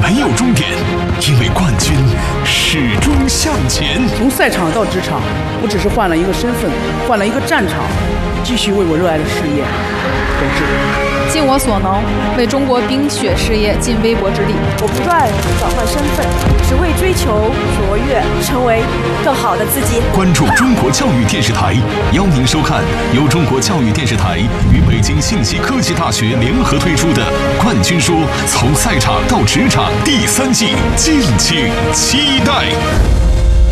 没有终点，因为冠军始终向前。 从赛场到职场，我只是换了一个身份，换了一个战场，继续为我热爱的事业斗志。 尽我所能，为中国冰雪事业尽微薄之力。 我不断转换身份，只为追求卓越，成为更好的自己。 关注中国教育电视台，邀您收看由中国教育电视台与北京信息科技大学联合推出的《冠军说：从赛场到职场》第3季，敬请期待。